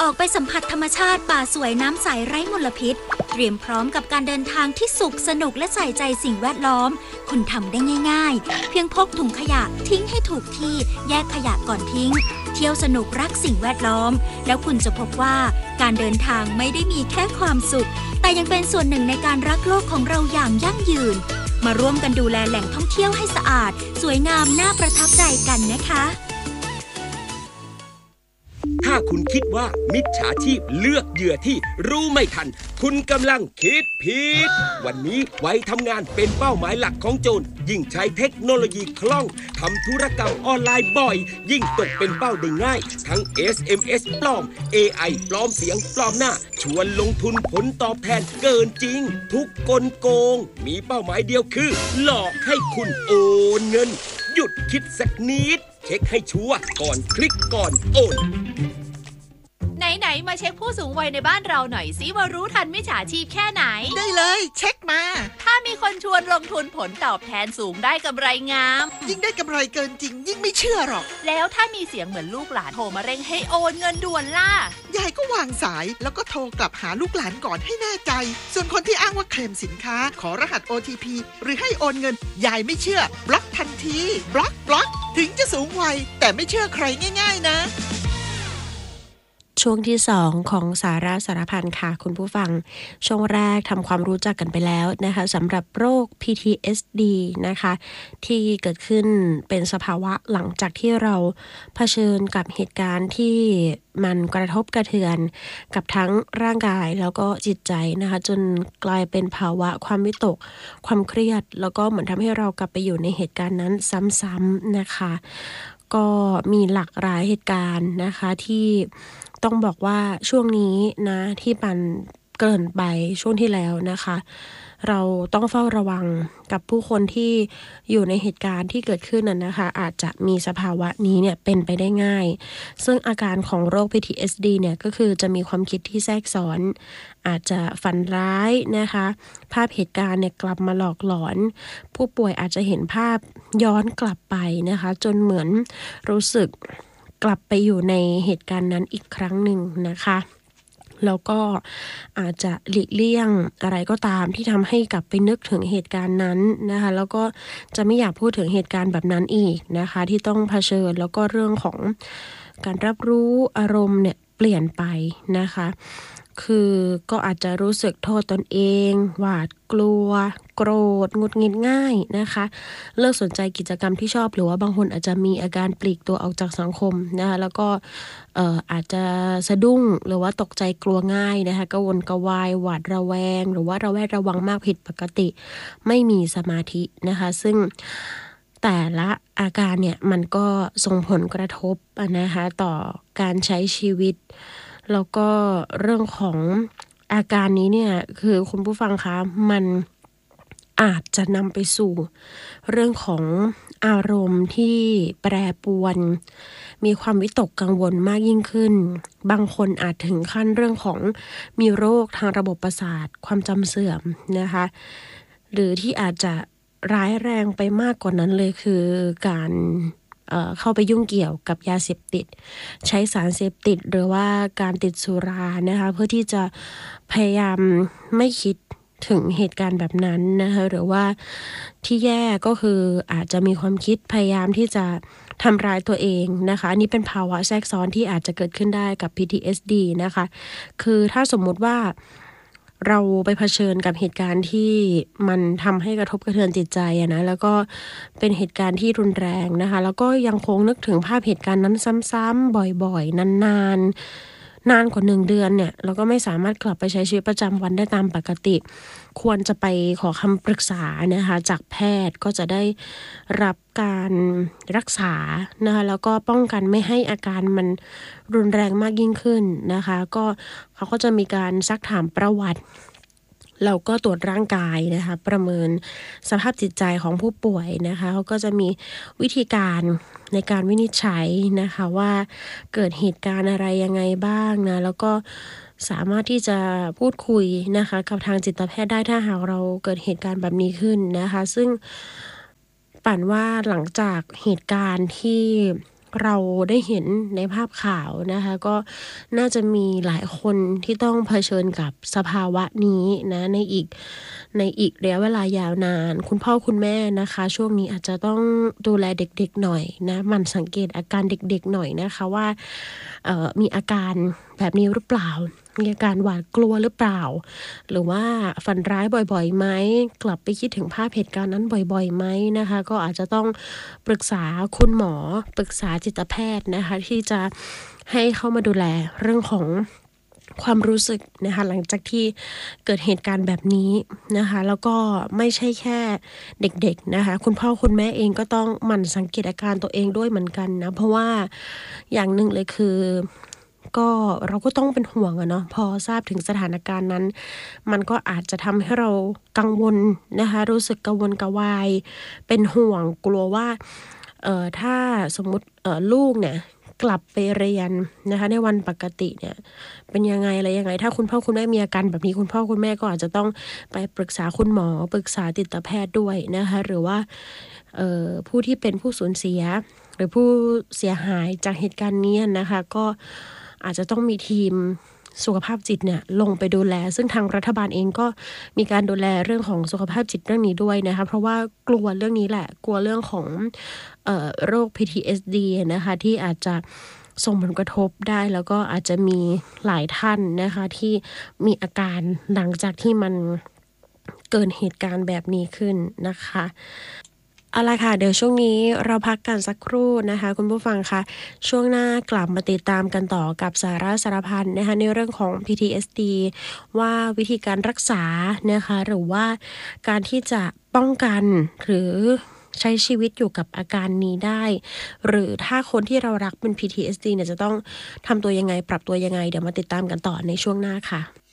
อกไปสัมผัสธรรมชาติป่าสวยน้ำใสไร้มลพิษเตรียมพร้อมกับการเดินทางที่สุขสนุกและใส่ใจสิ่งแวดล้อมคุณทำได้ง่ายๆเพียงพกถุงขยะทิ้งให้ถูกที่แยกขยะก่อนทิ้งเที่ยวสนุกรักสิ่งแวดล้อมแล้วคุณจะพบว่าการเดินทางไม่ได้มีแค่ความสุขแต่ยังเป็นส่วนหนึ่งในการรักโลกของเราอย่างยั่งยืนมาร่วมกันดูแลแหล่งท่องเที่ยวให้สะอาดสวยงามน่าประทับใจกันนะคะถ้าคุณคิดว่ามิจฉาชีพเลือกเหยื่อที่รู้ไม่ทันคุณกำลังคิดผิดวันนี้วัยทำงานเป็นเป้าหมายหลักของโจรยิ่งใช้เทคโนโลยีคล่องทำธุรกรรมออนไลน์บ่อยยิ่งตกเป็นเป้าได้ง่ายทั้ง SMS ปลอม AI ปลอมเสียงปลอมหน้าชวนลงทุนผลตอบแทนเกินจริงทุกกลโกงมีเป้าหมายเดียวคือหลอกให้คุณโอนเงินหยุดคิดสักนิดเช็คให้ชัวร์ก่อนคลิกก่อนโอนไหนๆมาเช็คผู้สูงวัยในบ้านเราหน่อยสิว่ารู้ทันมิจฉาชีพแค่ไหนได้เลยเช็คมาถ้ามีคนชวนลงทุนผลตอบแทนสูงได้กำไรงามยิ่งได้กำไรเกินจริงยิ่งไม่เชื่อหรอกแล้วถ้ามีเสียงเหมือนลูกหลานโทรมาเร่งให้โอนเงินด่วนล่ะยายก็วางสายแล้วก็โทรกลับหาลูกหลานก่อนให้แน่ใจส่วนคนที่อ้างว่าเคลมสินค้าขอรหัส OTP หรือให้โอนเงินยายไม่เชื่อบล็อกทันทีบล็อกถึงจะสูงวัยแต่ไม่เชื่อใครง่ายๆนะช่วงที่2ของสาระสารพันค่ะคุณผู้ฟังช่วงแรกทำความรู้จักกันไปแล้วนะคะสำหรับโรค PTSD นะคะที่เกิดขึ้นเป็นสภาวะหลังจากที่เราเผชิญกับเหตุการณ์ที่มันกระทบกระเทือนกับทั้งร่างกายแล้วก็จิตใจนะคะจนกลายเป็นภาวะความวิตกความเครียดแล้วก็เหมือนทำให้เรากลับไปอยู่ในเหตุการณ์นั้นซ้ำๆนะคะก็มีหลากหลายเหตุการณ์นะคะที่ต้องบอกว่าช่วงนี้นะที่ปันเกริ่นไปช่วงที่แล้วนะคะเราต้องเฝ้าระวังกับผู้คนที่อยู่ในเหตุการณ์ที่เกิดขึ้นนั้นนะคะอาจจะมีสภาวะนี้เนี่ยเป็นไปได้ง่ายซึ่งอาการของโรค PTSD เนี่ยก็คือจะมีความคิดที่แทรกซ้อนอาจจะฝันร้ายนะคะภาพเหตุการณ์เนี่ยกลับมาหลอกหลอนผู้ป่วยอาจจะเห็นภาพย้อนกลับไปนะคะจนเหมือนรู้สึกกลับไปอยู่ในเหตุการณ์นั้นอีกครั้งหนึ่งนะคะแล้วก็อาจจะหลีกเลี่ยงอะไรก็ตามที่ทำให้กลับไปนึกถึงเหตุการณ์นั้นนะคะแล้วก็จะไม่อยากพูดถึงเหตุการณ์แบบนั้นอีกนะคะที่ต้องเผชิญแล้วก็เรื่องของการรับรู้อารมณ์เนี่ยเปลี่ยนไปนะคะคือก็อาจจะรู้สึกโทษตนเองหวาดกลัวโกรธหงุดหงิดง่ายนะคะเลิกสนใจกิจกรรมที่ชอบหรือว่าบางคนอาจจะมีอาการปลีกตัวออกจากสังคมนะคะแล้วก็อาจจะสะดุ้งหรือว่าตกใจกลัวง่ายนะคะกระวนกระวายหวาดระแวงหรือว่าระแวดระวังมากผิดปกติไม่มีสมาธินะคะซึ่งแต่ละอาการเนี่ยมันก็ส่งผลกระทบนะคะต่อการใช้ชีวิตแล้วก็เรื่องของอาการนี้เนี่ยคือคุณผู้ฟังคะมันอาจจะนำไปสู่เรื่องของอารมณ์ที่แปรปรวนมีความวิตกกังวลมากยิ่งขึ้นบางคนอาจถึงขั้นเรื่องของมีโรคทางระบบประสาทความจำเสื่อมนะคะหรือที่อาจจะร้ายแรงไปมากกว่านั้นเลยคือการเข้าไปยุ่งเกี่ยวกับยาเสพติดใช้สารเสพติดหรือว่าการติดสุรานะคะเพื่อที่จะพยายามไม่คิดถึงเหตุการณ์แบบนั้นนะคะหรือว่าที่แย่ก็คืออาจจะมีความคิดพยายามที่จะทำร้ายตัวเองนะคะอันนี้เป็นภาวะแทรกซ้อนที่อาจจะเกิดขึ้นได้กับ PTSD นะคะคือถ้าสมมุติว่าเราไปเผชิญกับเหตุการณ์ที่มันทำให้กระทบกระเทือนจิตใจนะแล้วก็เป็นเหตุการณ์ที่รุนแรงนะคะแล้วก็ยังคงนึกถึงภาพเหตุการณ์นั้นซ้ำๆบ่อยๆนานกว่า1 เดือนเนี่ยเราก็ไม่สามารถกลับไปใช้ชีวิตประจำวันได้ตามปกติควรจะไปขอคำปรึกษานะคะจากแพทย์ก็จะได้รับการรักษานะคะแล้วก็ป้องกันไม่ให้อาการมันรุนแรงมากยิ่งขึ้นนะคะก็เขาก็จะมีการซักถามประวัติเราก็ตรวจร่างกายนะคะประเมินสภาพจิตใจของผู้ป่วยนะคะเขาก็จะมีวิธีการในการวินิจฉัยนะคะว่าเกิดเหตุการณ์อะไรยังไงบ้างนะแล้วก็สามารถที่จะพูดคุยนะคะกับทางจิตแพทย์ได้ถ้าหากเราเกิดเหตุการณ์แบบนี้ขึ้นนะคะซึ่งปั่นว่าหลังจากเหตุการณ์ที่เราได้เห็นในภาพข่าวนะคะก็น่าจะมีหลายคนที่ต้องเผชิญกับสภาวะนี้นะในอีกระยะเวลายาวนานคุณพ่อคุณแม่นะคะช่วงนี้อาจจะต้องดูแลเด็กๆหน่อยนะมันสังเกตอาการเด็กๆหน่อยนะคะว่ามีอาการแบบนี้หรือเปล่ามีอาการหวาดกลัวหรือเปล่าหรือว่าฝันร้ายบ่อยๆไหมกลับไปคิดถึงภาพเหตุการณ์นั้นบ่อยๆไหมนะคะก็อาจจะต้องปรึกษาคุณหมอปรึกษาจิตแพทย์นะคะที่จะให้เข้ามาดูแลเรื่องของความรู้สึกนะคะหลังจากที่เกิดเหตุการณ์แบบนี้นะคะแล้วก็ไม่ใช่แค่เด็กๆนะคะคุณพ่อคุณแม่เองก็ต้องหมั่นสังเกตอาการตัวเองด้วยเหมือนกันนะเพราะว่าอย่างหนึ่งเลยคือก็เราก็ต้องเป็นห่วงอะเนาะพอทราบถึงสถานการณ์นั้นมันก็อาจจะทำให้เรากังวลนะคะรู้สึกกังวลกระวายเป็นห่วงกลัวว่าถ้าสมมุติลูกเนี่ยกลับไปเรียนนะคะในวันปกติเนี่ยเป็นยังไงอะไรยังไงถ้าคุณพ่อคุณแม่มีอาการแบบนี้คุณพ่อคุณแม่ก็อาจจะต้องไปปรึกษาคุณหมอปรึกษาจิตแพทย์ด้วยนะคะหรือว่าผู้ที่เป็นผู้สูญเสียหรือผู้เสียหายจากเหตุการณ์นี้นะคะก็อาจจะต้องมีทีมสุขภาพจิตเนี่ยลงไปดูแลซึ่งทางรัฐบาลเองก็มีการดูแลเรื่องของสุขภาพจิตเรื่องนี้ด้วยนะคะเพราะว่ากลัวเรื่องนี้แหละกลัวเรื่องของโรค PTSD นะคะที่อาจจะส่งผลกระทบได้แล้วก็อาจจะมีหลายท่านนะคะที่มีอาการหลังจากที่มันเกิดเหตุการณ์แบบนี้ขึ้นนะคะเอาล่ะค่ะเดี๋ยวช่วงนี้เราพักกันสักครู่นะคะคุณผู้ฟังคะช่วงหน้ากลับมาติดตามกันต่อกับสาระสารพันนะคะในเรื่องของ PTSD ว่าวิธีการรักษานะคะหรือว่าการที่จะป้องกันหรือใช้ชีวิตอยู่กับอาการนี้ได้หรือถ้าคนที่เรารักเป็น PTSD เนี่ยจะต้องทำตัวยังไงปรับตัวยังไงเดี๋ยวมาติดตามกันต่อในช่วงหน้าค่ะ